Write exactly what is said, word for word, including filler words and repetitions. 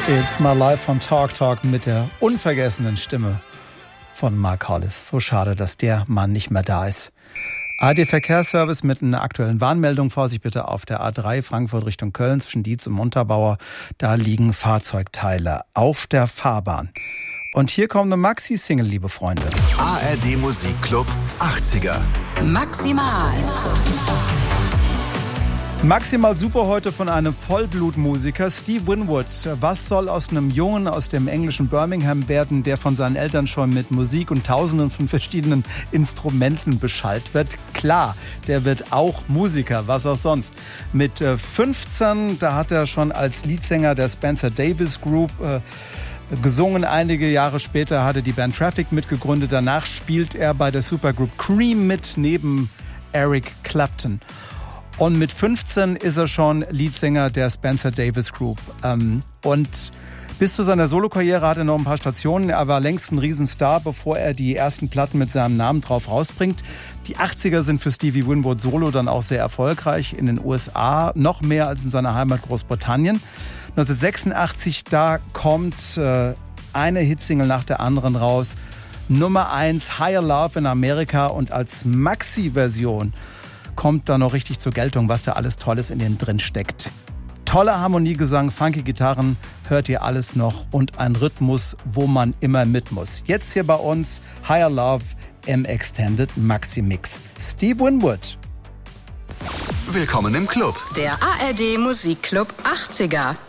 It's My Life von Talk Talk mit der unvergessenen Stimme von Mark Hollis. So schade, dass der Mann nicht mehr da ist. A R D-Verkehrsservice mit einer aktuellen Warnmeldung. Vorsicht bitte auf der A drei Frankfurt Richtung Köln zwischen Dietz und Montabaur. Da liegen Fahrzeugteile auf der Fahrbahn. Und hier kommt eine Maxi-Single, liebe Freunde. A R D Musikclub achtziger. Maximal. Maximal super heute von einem Vollblutmusiker, Steve Winwood. Was soll aus einem Jungen aus dem englischen Birmingham werden, der von seinen Eltern schon mit Musik und Tausenden von verschiedenen Instrumenten beschallt wird? Klar, der wird auch Musiker, was auch sonst. Mit fünfzehn, da hat er schon als Leadsänger der Spencer Davis Group äh, gesungen. Einige Jahre später hat er die Band Traffic mitgegründet. Danach spielt er bei der Supergroup Cream mit, neben Eric Clapton. Und mit fünfzehn ist er schon Leadsänger der Spencer Davis Group. Und bis zu seiner Solokarriere hat er noch ein paar Stationen. Er war längst ein Riesenstar, bevor er die ersten Platten mit seinem Namen drauf rausbringt. Die achtziger sind für Stevie Winwood solo dann auch sehr erfolgreich. In den U S A noch mehr als in seiner Heimat Großbritannien. neunzehnhundertsechsundachtzig, da kommt äh, eine Hitsingle nach der anderen raus. Nummer eins, Higher Love in Amerika, und als Maxi-Version kommt da noch richtig zur Geltung, was da alles Tolles in den drin steckt. Toller Harmoniegesang, funky Gitarren, hört ihr alles noch, und ein Rhythmus, wo man immer mit muss. Jetzt hier bei uns Higher Love im Extended Maxi Mix. Steve Winwood. Willkommen im Club. Der A R D Musikclub achtziger.